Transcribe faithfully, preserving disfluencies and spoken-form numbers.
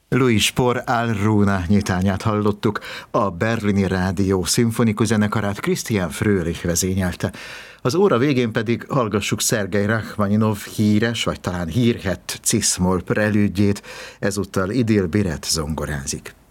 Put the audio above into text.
Louis Spohr Al-Runa nyitányát hallottuk, a Berlini Rádió szimfonikus zenekarát Christian Fröhlich vezényelte. Az óra végén pedig hallgassuk Szergej Rachmaninov híres, vagy talán hírhett cisz-moll prelüdjét, ezúttal Idil Biret zongorázik.